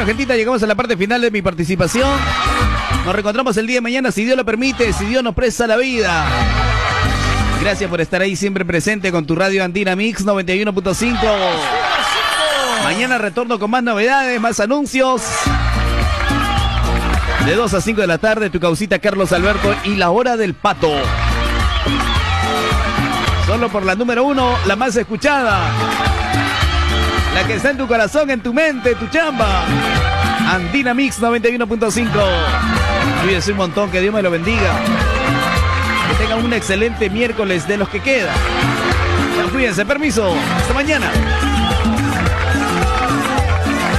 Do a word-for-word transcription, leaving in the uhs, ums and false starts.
Bueno, gentita, llegamos a la parte final de mi participación. Nos reencontramos el día de mañana, si Dios lo permite, si Dios nos presta la vida. Gracias por estar ahí siempre presente con tu radio Andina Mix noventa y uno punto cinco. Mañana retorno con más novedades, más anuncios. De dos a cinco de la tarde, tu causita Carlos Alberto y la hora del pato. Solo por la número uno, la más escuchada. La que está en tu corazón, en tu mente, tu chamba. Andina Mix noventa y uno punto cinco. Cuídense un montón, que Dios me lo bendiga. Que tengan un excelente miércoles de los que quedan. Cuídense, permiso. Hasta mañana.